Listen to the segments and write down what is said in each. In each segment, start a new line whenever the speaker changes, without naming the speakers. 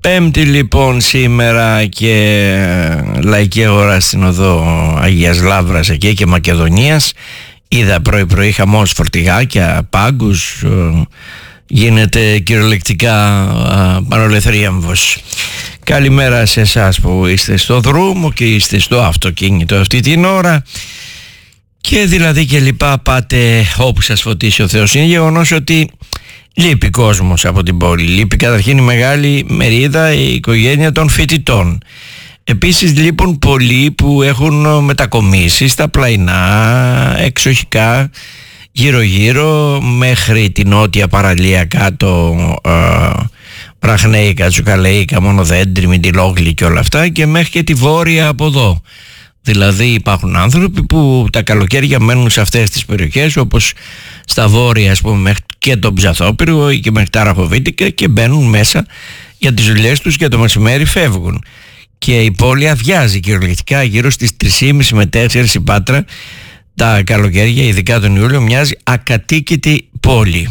Πέμπτη λοιπόν σήμερα και λαϊκή αγορά στην οδό Αγίας Λαύρας εκεί και Μακεδονίας. Είδα πρωί χαμός, φορτηγάκια, πάγκους, γίνεται κυριολεκτικά πανολεθρίαμβος. Καλημέρα σε εσάς που είστε στο δρόμο και είστε στο αυτοκίνητο αυτή την ώρα και δηλαδή και λοιπά, πάτε όπου σας φωτίσει ο Θεός. Είναι γεγονός ότι λείπει κόσμος από την πόλη. Λείπει καταρχήν η μεγάλη μερίδα, η οικογένεια των φοιτητών. Επίσης λείπουν πολλοί που έχουν μετακομίσει στα πλαϊνά, εξοχικά, γύρω-γύρω μέχρι την νότια παραλία κάτω, Πραχναίικα, Τσουκαλαίικα, Μονοδέντρη, Μητυλόγλη και όλα αυτά, και μέχρι και τη βόρεια από εδώ. Δηλαδή υπάρχουν άνθρωποι που τα καλοκαίρια μένουν σε αυτές τις περιοχές, όπως στα βόρεια, ας πούμε, μέχρι και τον Ψαθόπυργο και μέχρι τα Ραχοβίτικα, και μπαίνουν μέσα για τις δουλειές τους και το μεσημέρι φεύγουν. Και η πόλη αδειάζει κυριολεκτικά γύρω στις 3.30 με 4 η Πάτρα. Τα καλοκαίρια, ειδικά τον Ιούλιο, μοιάζει ακατοίκητη πόλη.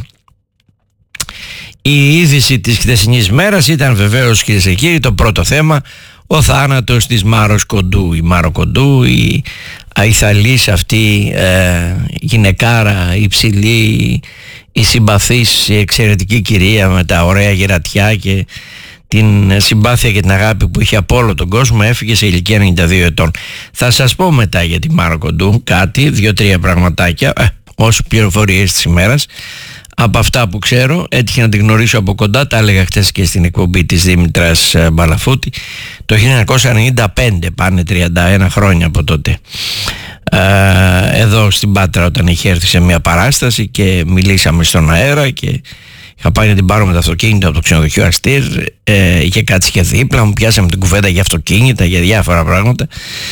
Η είδηση της χθεσινής μέρας ήταν βεβαίως, κυρίες και κύριοι, το πρώτο θέμα, ο θάνατος της Μάρος Κοντού. Η Μάρο Κοντού, η αϊθαλής αυτή γυναικάρα, υψηλή, η συμπαθής, η εξαιρετική κυρία με τα ωραία γερατιά και την συμπάθεια και την αγάπη που είχε από όλο τον κόσμο, έφυγε σε ηλικία 92 ετών. Θα σας πω μετά για τη Μάρο Κοντού κάτι, 2-3 πραγματάκια, όσο πληροφορίες της ημέρας. Από αυτά που ξέρω, έτυχε να την γνωρίσω από κοντά, τα έλεγα χτες και στην εκπομπή της Δήμητρας Μπαλαφούτη. Το 1995, πάνε 31 χρόνια από τότε, εδώ στην Πάτρα, όταν είχε έρθει σε μια παράσταση και μιλήσαμε στον αέρα και είχα πάει να την πάρω με το αυτοκίνητο από το ξενοδοχείο Αστήρ, είχε κάτσει και δίπλα μου, πιάσαμε την κουβέντα για αυτοκίνητα, για διάφορα πράγματα.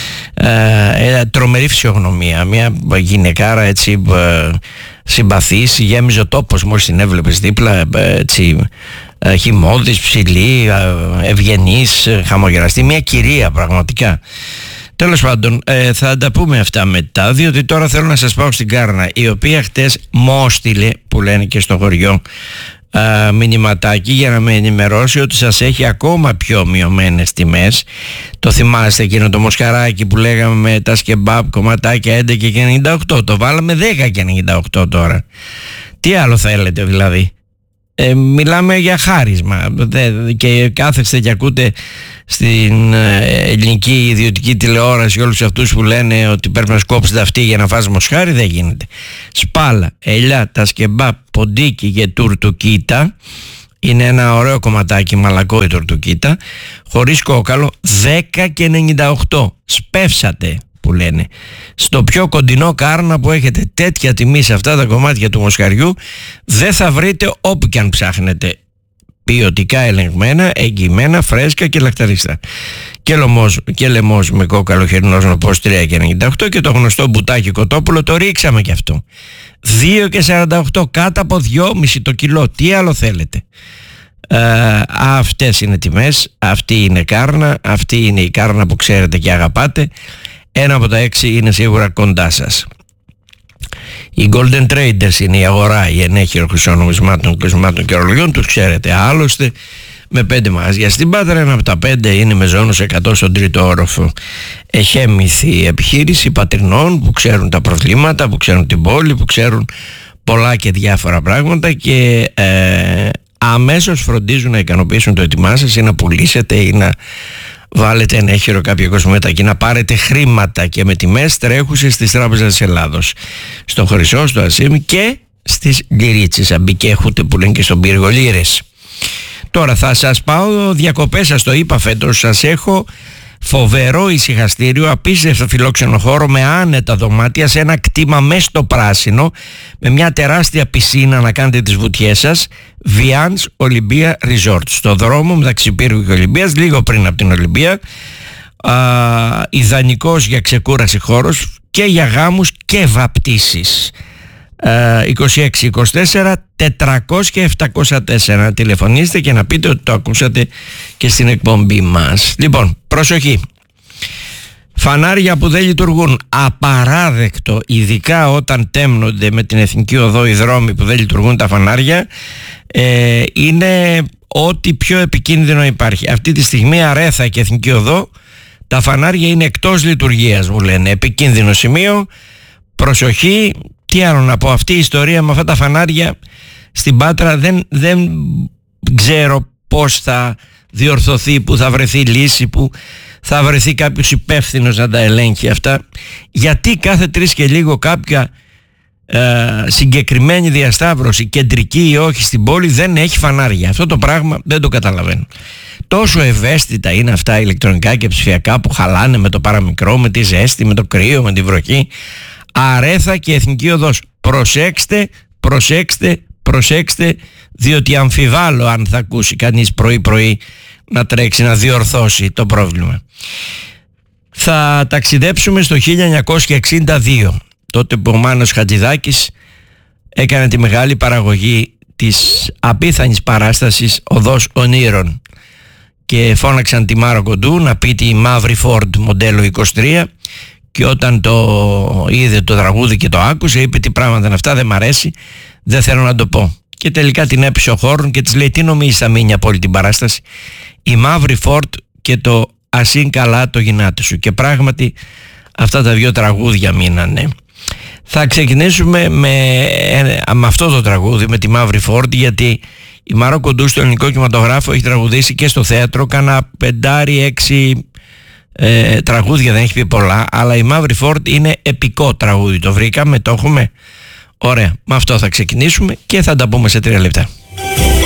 Τρομερή φυσιογνωμία, μια γυναικάρα έτσι συμπαθής, γέμιζε ο τόπος μόλις την έβλεπες δίπλα, έτσι χυμώδης, ψηλή, ευγενής, χαμογελαστή, μια κυρία πραγματικά. Τέλος πάντων, θα τα πούμε αυτά μετά, διότι τώρα θέλω να σας πάω στην Κάρνα, η οποία χτες μου έστειλε, που λένε και στο χωριό, μηνυματάκι για να με ενημερώσει ότι σας έχει ακόμα πιο μειωμένες τιμές. Το θυμάστε εκείνο το μοσχαράκι που λέγαμε με τα σκεμπάπ κομματάκια 11 και 98, το βάλαμε 10 και 98 τώρα. Τι άλλο θέλετε δηλαδή? Μιλάμε για χάρισμα και κάθεστε και ακούτε στην ελληνική ιδιωτική τηλεόραση όλους αυτούς που λένε ότι πρέπει να σκόψετε αυτή για να φας μοσχάρι. Δεν γίνεται. Σπάλα, ελιά, τα σκεμπά, ποντίκι και τουρτουκίτα, είναι ένα ωραίο κομματάκι μαλακό η τουρτουκίτα, χωρίς κόκαλο, 10 και 98. Σπεύσατε, που λένε. Στο πιο κοντινό Κάρνα που έχετε τέτοια τιμή σε αυτά τα κομμάτια του μοσχαριού, δεν θα βρείτε όπου και αν ψάχνετε. Ποιοτικά ελεγμένα, εγγυημένα, φρέσκα και λακταρίστα. Και λεμός με κόκαλο χερινός νοπός 3 και 98, και το γνωστό μπουτάκι κοτόπουλο το ρίξαμε και αυτό. 2 και 48, κάτω από 2,5 το κιλό. Τι άλλο θέλετε? Αυτές είναι τιμές, αυτή είναι Κάρνα, αυτή είναι η Κάρνα που ξέρετε και αγαπάτε. Ένα από τα 6 είναι σίγουρα κοντά σας. Οι Golden Traders είναι η αγορά, η ενέχειρο χρυσών νομισμάτων και ορολογιών, τους ξέρετε άλλωστε, με 5 μαγαζιά στην Πάτρα. Ένα από τα 5 είναι με ζώνους 100 στον 3ο όροφο. Εχέμηθη επιχείρηση πατρινών που ξέρουν τα προβλήματα, που ξέρουν την πόλη, που ξέρουν πολλά και διάφορα πράγματα και αμέσως φροντίζουν να ικανοποιήσουν το έτοιμά σας ή να πουλήσετε ή να βάλετε ενέχειρο κάποια κοσμήματα και να πάρετε χρήματα και με τιμές τρέχουσες στις τράπεζες της Ελλάδος, στο Χρυσό, στο Ασίμι και στις Λυρίτσες, αμπικέχουτε που λένε και στον Πύργο Λύρες. Τώρα θα σας πάω διακοπές, σας το είπα φέτος, σας έχω φοβερό ησυχαστήριο, απίστευτο φιλόξενο χώρο με άνετα δωμάτια σε ένα κτήμα μες στο πράσινο, με μια τεράστια πισίνα να κάνετε τις βουτιές σας. Vians Olympia Resort, στο δρόμο μεταξύ Πύργου και Ολυμπίας, λίγο πριν από την Ολυμπία. Ιδανικός για ξεκούραση χώρος και για γάμους και βαπτίσεις. 26-24 400 και 704. Τηλεφωνήστε και να πείτε ότι το ακούσατε και στην εκπομπή μας. Λοιπόν, προσοχή. Φανάρια που δεν λειτουργούν, απαράδεκτο, ειδικά όταν τέμνονται με την Εθνική Οδό οι δρόμοι που δεν λειτουργούν τα φανάρια. είναι ό,τι πιο επικίνδυνο υπάρχει. Αυτή τη στιγμή Αρέθα και Εθνική Οδό, τα φανάρια είναι εκτός λειτουργίας, μου λένε. Επικίνδυνο σημείο, προσοχή. Τι άλλο να πω, αυτή η ιστορία με αυτά τα φανάρια στην Πάτρα δεν ξέρω πώς θα διορθωθεί, που θα βρεθεί λύση, που θα βρεθεί κάποιος υπεύθυνος να τα ελέγχει αυτά. Γιατί κάθε 3 και λίγο κάποια συγκεκριμένη διασταύρωση, κεντρική ή όχι, στην πόλη δεν έχει φανάρια? Αυτό το πράγμα δεν το καταλαβαίνω. Τόσο ευαίσθητα είναι αυτά ηλεκτρονικά και ψηφιακά που χαλάνε με το παραμικρό, με τη ζέστη, με το κρύο, με τη βροχή. Αρέθα και Εθνική Οδός, προσέξτε, διότι αμφιβάλλω αν θα ακούσει κανείς πρωί να τρέξει να διορθώσει το πρόβλημα. Θα ταξιδέψουμε στο 1962, τότε που ο Μάνος Χατζηδάκης έκανε τη μεγάλη παραγωγή της απίθανης παράστασης Οδός Ονείρων και φώναξαν τη Μάρο Κοντού να πει τη μαύρη Ford μοντέλο 23, και όταν το είδε το τραγούδι και το άκουσε, είπε τι πράγματα είναι αυτά, δεν μ' αρέσει, δεν θέλω να το πω. Και τελικά την έπεισε ο Χόρν και της λέει τι νομίζεις θα μείνει από όλη την παράσταση? Η μαύρη Ford και το ασύν καλά το γυνάτι σου. Και πράγματι αυτά τα 2 τραγούδια μείνανε. Θα ξεκινήσουμε με αυτό το τραγούδι, με τη μαύρη Ford, γιατί η Μάρο Κοντού στο ελληνικό κινηματογράφο έχει τραγουδήσει και στο θέατρο, κάνα 5-6 τραγούδια, δεν έχει πει πολλά, αλλά η μαύρη Ford είναι επικό τραγούδι. Το βρήκαμε, το έχουμε. Ωραία, με αυτό θα ξεκινήσουμε και θα τα πούμε σε 3 λεπτά.